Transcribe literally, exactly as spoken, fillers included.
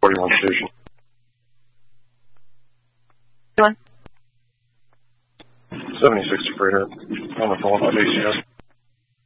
forty-one station. Doing? seventy-six freighter on the phone with A C S.